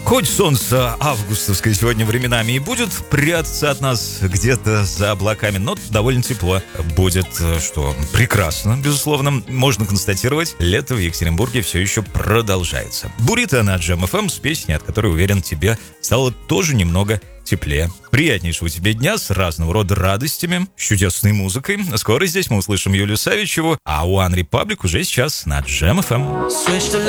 Хоть солнце августовское сегодня временами и будет прятаться от нас где-то за облаками, но довольно тепло будет, что прекрасно, безусловно. Можно констатировать, лето в Екатеринбурге все еще продолжается. Бурито на Джем ФМ с песней, от которой, уверен, тебе стало тоже немного теплее. Приятнейшего тебе дня с разного рода радостями, с чудесной музыкой. Скоро здесь мы услышим Юлию Савичеву, а One Republic уже сейчас на Джем ФМ.